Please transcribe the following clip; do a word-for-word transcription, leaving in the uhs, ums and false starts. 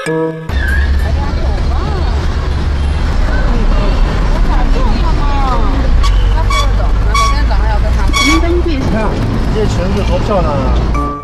呀，走吧。我咋救他嘛？他不知道，那昨天早上要跟他。 您登记。 你看这裙子多漂亮啊！